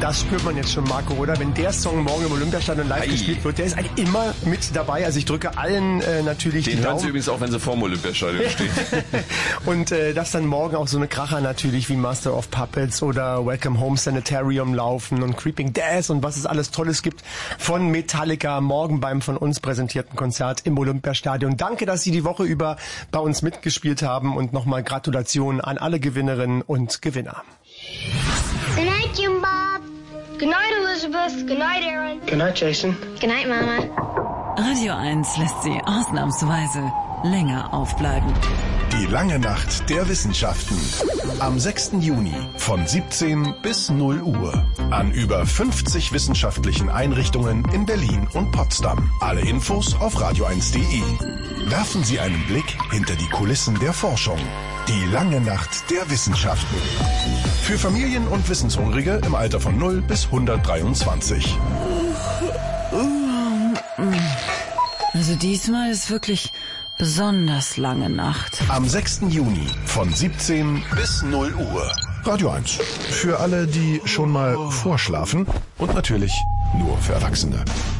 Das spürt man jetzt schon, Marco, oder? Wenn der Song morgen im Olympiastadion live gespielt wird, der ist eigentlich immer mit dabei. Also ich drücke allen natürlich den die Daumen. Den hören Sie übrigens auch, wenn Sie vorm Olympiastadion stehen. Und dass dann morgen auch so eine Kracher natürlich wie Master of Puppets oder Welcome Home Sanitarium laufen und Creeping Death und was es alles Tolles gibt von Metallica morgen beim von uns präsentierten Konzert im Olympiastadion. Danke, dass Sie die Woche über bei uns mitgespielt haben und nochmal Gratulation an alle Gewinnerinnen und Gewinner. Good night, Jim Bob. Good night, Elizabeth. Good night, Aaron. Good night, Jason. Good night, Mama. Radio 1 lässt Sie ausnahmsweise länger aufbleiben. Die lange Nacht der Wissenschaften. Am 6. Juni von 17 bis 0 Uhr. An über 50 wissenschaftlichen Einrichtungen in Berlin und Potsdam. Alle Infos auf radio1.de. Werfen Sie einen Blick hinter die Kulissen der Forschung. Die lange Nacht der Wissenschaften. Für Familien und Wissenshungrige im Alter von 0 bis 123. Also diesmal ist wirklich besonders lange Nacht. Am 6. Juni von 17 bis 0 Uhr. Radio 1. Für alle, die schon mal vorschlafen und natürlich nur für Erwachsene.